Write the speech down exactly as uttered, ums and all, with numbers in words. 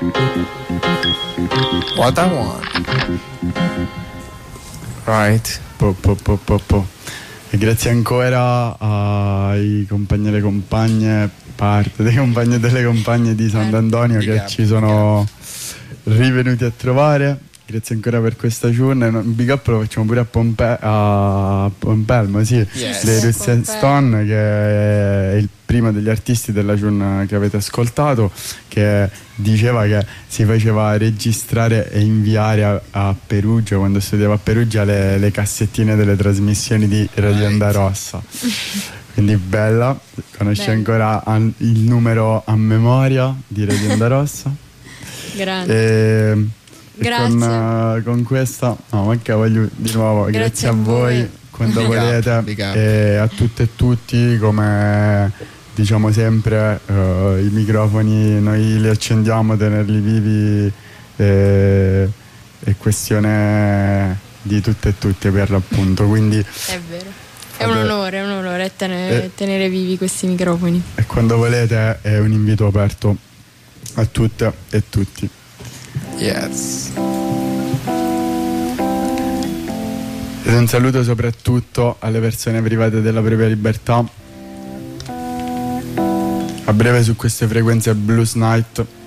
What I want. Right. Po, po, po, po, po. E grazie ancora ai compagni e alle compagne, parte dei compagni e delle compagne di Sant'Antonio che ci sono rivenuti a trovare. Grazie ancora per questa journey. Un big up lo facciamo pure a, Pompe- a Pompelmo, sì, Yes. dei Russet Stone, che è il primo degli artisti della journey che avete ascoltato, che diceva che si faceva registrare e inviare a, a Perugia, quando studiava a Perugia, le, le cassettine delle trasmissioni di Radio Onda Rossa. Quindi bella, conosci Beh. ancora an- il numero a memoria di Radio Onda Rossa. Grande. E, e Grazie. con, uh, con questa, no, manca voglio di nuovo, grazie, Grazie a a voi, voi. quando Big up, volete, big up. e a tutte e tutti, come diciamo sempre, uh, i microfoni noi li accendiamo, tenerli vivi e, è questione di tutte e tutte, per l'appunto, quindi È vero. È un onore, è un onore tenere, Eh. tenere vivi questi microfoni. e quando volete è un invito aperto a tutte e tutti. Yes. Ed un saluto soprattutto alle persone private della propria libertà. A breve su queste frequenze Blues Night